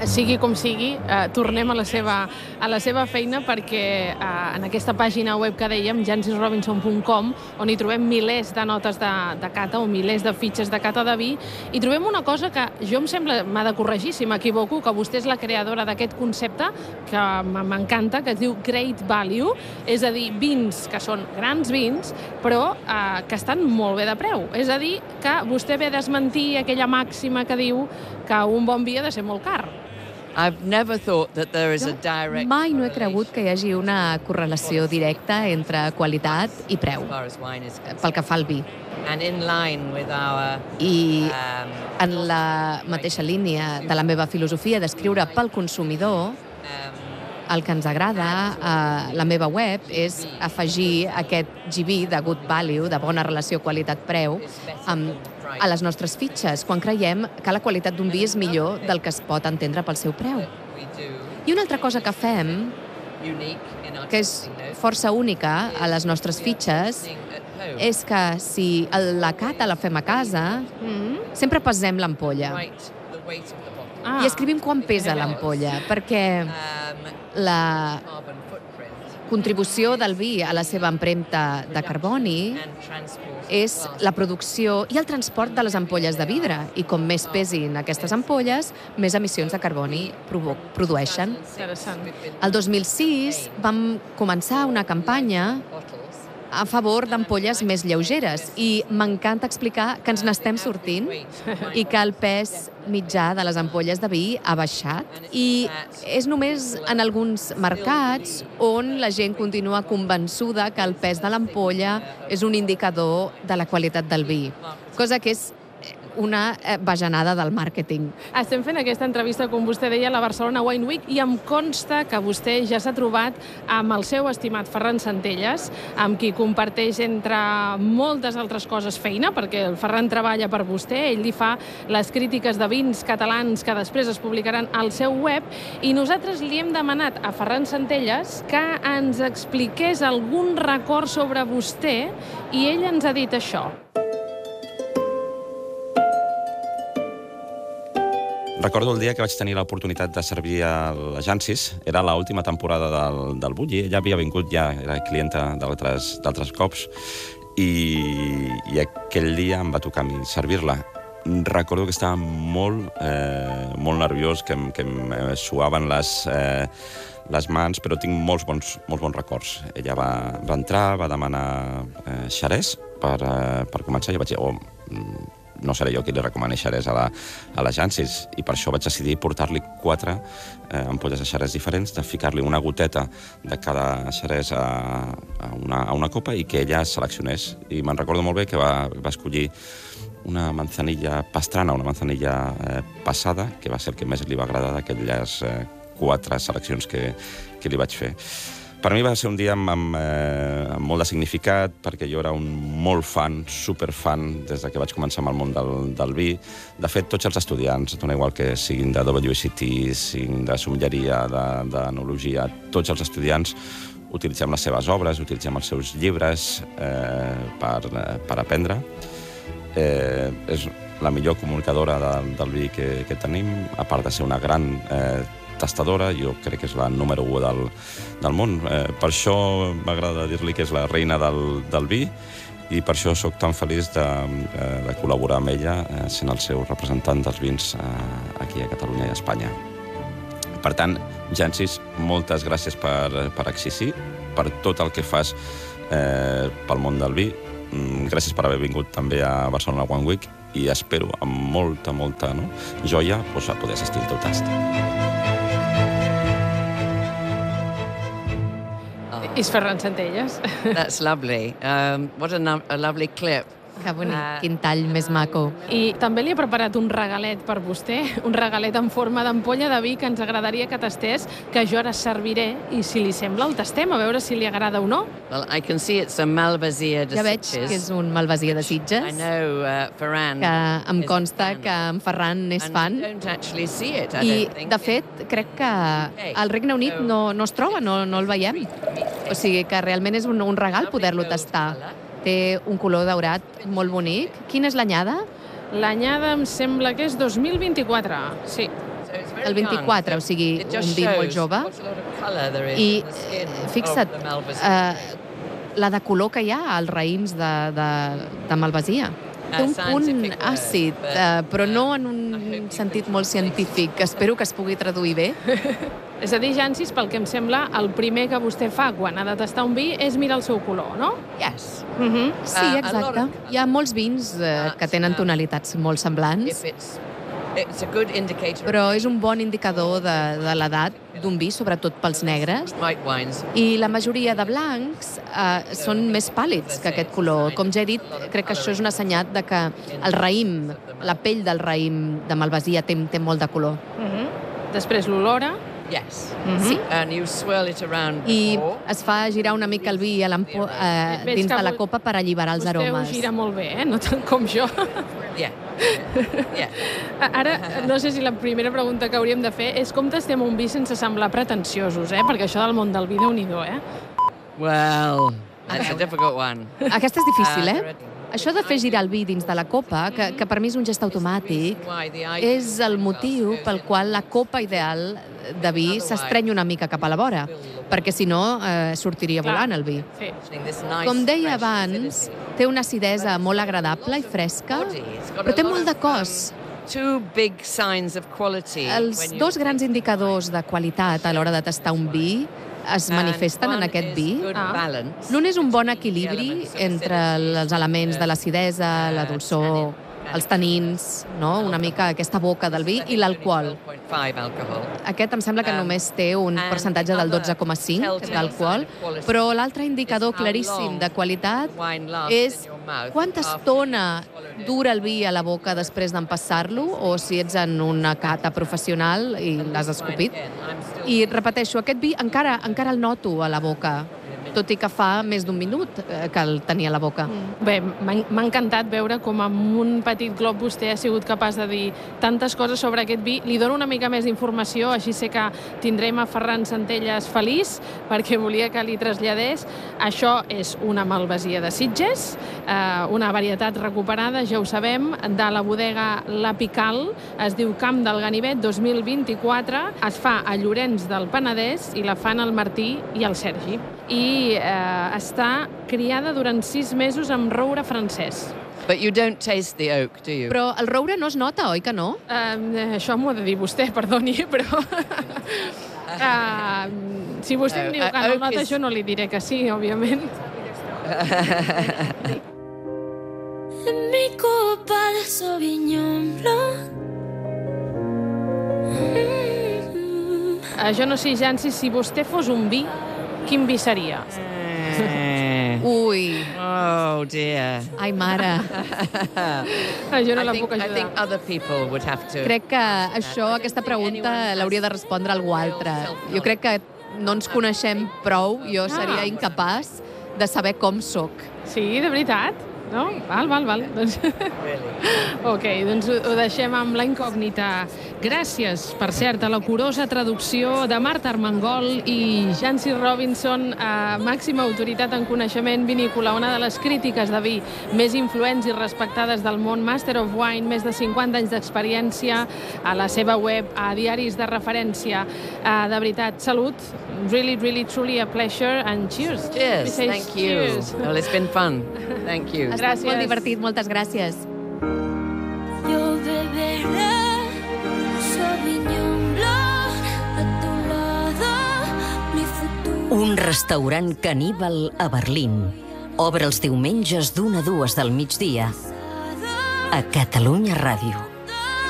sigui com sigui, tornem a la seva feina perquè en aquesta pàgina web que dèiem, jancisrobinson.com, on hi trobem milers de notes de cata o milers de fitxes de cata de vi, i trobem una cosa que jo em sembla, m'ha de corregir si m'equivoco, que vostè és la creadora d'aquest concepte que m'encanta, que es diu Great Value, és a dir, vins que són grans vins, però que estan molt bé de preu. És a dir, que vostè ve a desmentir aquella màxima que diu que un bon vi ha de ser molt car. Mai no he cregut que hi hagi una correlació directa entre qualitat i preu, pel que fa al vi. I en la mateixa línia de la meva filosofia d'escriure pel consumidor, el que ens agrada a la meva web és afegir aquest GB de good value, de bona relació qualitat-preu, a les nostres fitxes, quan creiem que la qualitat d'un vi és millor del que es pot entendre pel seu preu. I una altra cosa que fem, que és força única a les nostres fitxes, és que si la cata la fem a casa, sempre pesem l'ampolla. I escrivim quan pesa l'ampolla, perquè la contribució del vi a la seva empremta de carboni és la producció i el transport de les ampolles de vidre. I com més pesin aquestes ampolles, més emissions de carboni produeixen. El 2006 vam començar una campanya a favor d'ampolles més lleugeres i m'encanta explicar que ens n'estem sortint i que el pes mitjà de les ampolles de vi ha baixat i és només en alguns mercats on la gent continua convençuda que el pes de l'ampolla és un indicador de la qualitat del vi, cosa que és una bajanada del màrqueting. Estem fent aquesta entrevista, com vostè deia, a la Barcelona Wine Week i em consta que vostè ja s'ha trobat amb el seu estimat Ferran Centelles, amb qui comparteix entre moltes altres coses feina, perquè el Ferran treballa per vostè, ell li fa les crítiques de vins catalans que després es publicaran al seu web, i nosaltres li hem demanat a Ferran Centelles que ens expliqués algun record sobre vostè i ell ens ha dit això. Recordo el dia que vaig tenir l'oportunitat de servir a la Jancis. Era l'última temporada del Bulli. Ella havia vingut ja, era clienta d'altres cops, i aquell dia em va tocar a mi servir-la. Recordo que estava molt nerviós, que em suaven les mans, però tinc molts bons records. Ella va entrar, va demanar xerès per començar, i vaig dir, no seré jo qui li recomani xerès a la Jancis, i per això vaig decidir portar-li 4 ampolles de xerès diferents, de ficar-li una goteta de cada xerès a una copa i que ella seleccionés. I me'n recordo molt bé que va escollir una manzanilla pastrana, una manzanilla passada, que va ser el que més li va agradar d'aquelles 4 seleccions que li vaig fer. Per mi va ser un dia amb molt de significat, perquè jo era un molt fan, superfan, des que vaig començar amb el món del vi. De fet, tots els estudiants, dona igual que siguin de WSET, siguin de sommeleria, d'enologia, tots els estudiants utilitzem les seves obres, utilitzem els seus llibres per aprendre. És la millor comunicadora del vi que tenim, a part de ser una gran tastadora, jo crec que és la número 1 del món. Per això m'agrada dir-li que és la reina del vi, i per això sóc tan feliç de col·laborar amb ella, sent el seu representant dels vins aquí a Catalunya i a Espanya. Per tant, Jancis, moltes gràcies per existir, per tot el que fas pel món del vi. Gràcies per haver vingut també a Barcelona Wine Week, i espero amb molta joia a poder assistir al teu tast. És Ferran Centelles. That's lovely. What a lovely clip. Que bonic, quin tall més maco. I també li he preparat un regalet per vostè, un regalet en forma d'ampolla de vi que ens agradaria que tastés, que jo ara serviré, i si li sembla el tastem, a veure si li agrada o no. Well, I can see it's a Malvasia de Sitges. Ja veig que és un Malvasia de Sitges. I know Ferran. Que em consta que en Ferran és fan. I, de fet, crec que al Regne Unit no es troba, no el veiem. O sigui que realment és un regal poder-lo tastar. Té un color daurat molt bonic. Quina és l'anyada? L'anyada em sembla que és 2024, sí. el 24, o sigui, un vi molt jove. I fixa't, la de color que hi ha als raïms de malvasia. Té un punt àcid, però no en un sentit molt científic. Espero que es pugui traduir bé. És a dir, Jancis, pel que em sembla, el primer que vostè fa quan ha de tastar un vi és mirar el seu color, no? Yes. Sí, exacte. Hi ha molts vins que tenen tonalitats molt semblants, però és un bon indicador de l'edat d'un vi, sobretot pels negres. I la majoria de blancs són més pàl·lids que aquest color. Com ja he dit, crec que això és una senyal de que el raïm, la pell del raïm de malvasia té molt de color. Després l'olora. Yes. Sí. And you swirl it around I es fa girar una mica el vi dins de la copa per alliberar els aromes. Vostè ho gira molt bé, no tant com jo. Yeah. Ara, no sé si la primera pregunta que hauríem de fer és com tastem un vi sense semblar pretensiosos, perquè això del món del vi, Déu-n'hi-do, Well, that's a difficult one. Aquesta és difícil, Això de fer girar el vi dins de la copa, que per mi és un gest automàtic, és el motiu pel qual la copa ideal de vi s'estreny una mica cap a la vora, perquè si no sortiria volant el vi. Com deia abans, té una acidesa molt agradable i fresca, però té molt de cos. Els dos grans indicadors de qualitat a l'hora de tastar un vi es manifesten en aquest vi. L'un és un bon equilibri entre els elements de l'acidesa, la dolçor, els tanins, no? Una mica aquesta boca del vi, i l'alcohol. Aquest em sembla que només té un percentatge del 12,5 d'alcohol, però l'altre indicador claríssim de qualitat és quanta estona dura el vi a la boca després d'empassar-lo, o si ets en una cata professional i l'has escopit. I repeteixo, aquest vi encara el noto a la boca, tot i que fa més d'un minut que el tenia a la boca. Bé, m'ha encantat veure com amb un petit glob vostè ha sigut capaç de dir tantes coses sobre aquest vi. Li dono una mica més d'informació, així sé que tindrem a Ferran Centelles feliç, perquè volia que li traslladés. Això és una malvasia de Sitges, una varietat recuperada, ja ho sabem, de la bodega La Pical, es diu Camp del Ganivet 2024, es fa a Llorenç del Penedès i la fan el Martí i el Sergi. I està criada durant 6 mesos amb roure francès. But you don't taste the oak, do you? Però el roure no es nota, oi que no? Això m'ho ha de dir vostè, perdoni, però... si vostè em diu que no nota, jo no li diré que sí, òbviament. En mi copa de Sauvignon Blanc. Jo no sé, Jancis, si vostè fos un vi, quin vi seria? Ui. Oh, dear. Ai, mare. Jo no la puc I ajudar. think other people would have to... Crec que aquesta pregunta l'hauria de respondre algú altre. Jo crec que no ens coneixem prou, jo seria incapaç de saber com sóc. Sí, de veritat? No? Val. Doncs... Ok, doncs ho deixem amb la incògnita. Gràcies, per cert, a la curosa traducció de Marta Armengol i Jancis Robinson, màxima autoritat en coneixement vinícola, una de les crítiques de vi més influents i respectades del món, Master of Wine, més de 50 anys d'experiència, a la seva web, a diaris de referència. De veritat, salut. Really, really, truly a pleasure, and cheers. Cheers, thank you. Well, it's been fun. Thank you. Ha estat molt divertit, moltes gràcies. Yo beberé Sauvignon Blanc a tu lado, mi futuro. Un restaurant caníbal a Berlín. Obre els diumenges d'1 a 2 del migdia a Catalunya Ràdio.